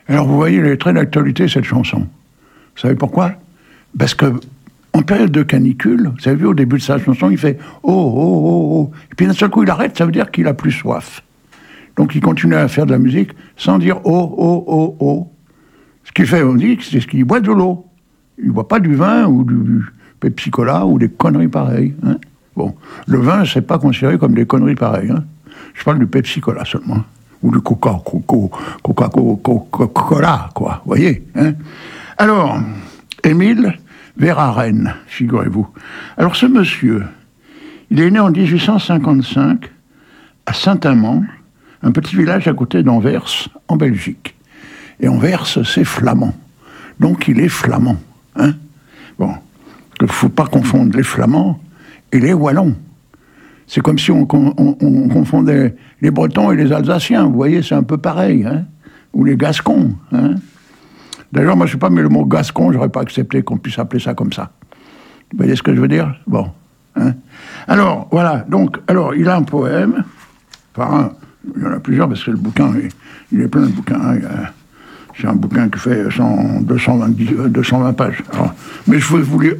Alors vous voyez, elle est très d'actualité cette chanson. Vous savez pourquoi? Parce que en période de canicule, vous avez vu au début de sa chanson, il fait « oh, oh, oh, oh ». Et puis d'un seul coup, il arrête, ça veut dire qu'il a plus soif. Donc il continue à faire de la musique sans dire « oh, oh, oh, oh ». Ce qu'il fait, on dit, c'est ce qu'il boit de l'eau. Il ne boit pas du vin ou du Pepsi Cola ou des conneries pareilles. Hein. Bon, le vin, c'est pas considéré comme des conneries pareilles. Hein. Je parle du Pepsi Cola seulement. Ou du Coca-Cola, quoi. Vous voyez, hein. Alors, Émile Verhaeren, figurez-vous. Alors, ce monsieur, il est né en 1855 à Saint-Amand, un petit village à côté d'Anvers, en Belgique. Et Anvers, c'est flamand. Donc, il est flamand. Hein. Bon, il ne faut pas confondre les Flamands et les Wallons. C'est comme si on confondait les Bretons et les Alsaciens. Vous voyez, c'est un peu pareil. Hein. Ou les Gascons. Hein. D'ailleurs, moi, je ne sais pas, mais le mot Gascon, je n'aurais pas accepté qu'on puisse appeler ça comme ça. Vous voyez ce que je veux dire? Bon. Hein. Alors, voilà. Donc, alors, il a un poème. Enfin, il y en a plusieurs, parce que le bouquin, il est plein de bouquins. Hein. C'est un bouquin qui fait 220 pages. Alors, mais je vais vous lire